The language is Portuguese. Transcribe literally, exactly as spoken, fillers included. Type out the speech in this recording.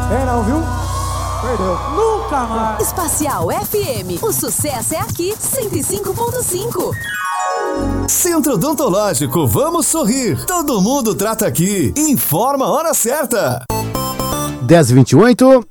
É não, viu? Perdeu. Nunca mais. Espacial F M. O sucesso é aqui, cento e cinco ponto cinco. Centro Odontológico, vamos sorrir. Todo mundo trata aqui. Informa a hora certa. dez e vinte e oito.